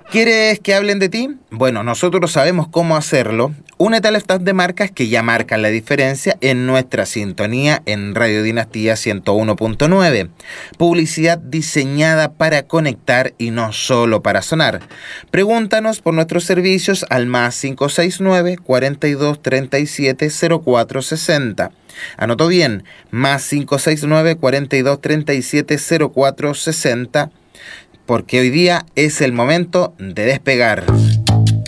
¿Quieres que hablen de ti? Bueno, nosotros sabemos cómo hacerlo. Únete al staff de marcas que ya marcan la diferencia en nuestra sintonía en Radio Dinastía 101.9. Publicidad diseñada para conectar y no solo para sonar. Pregúntanos por nuestros servicios al más 569 42 37 04 60. Anotó bien, más 569 42 37 04 60, porque hoy día es el momento de despegar.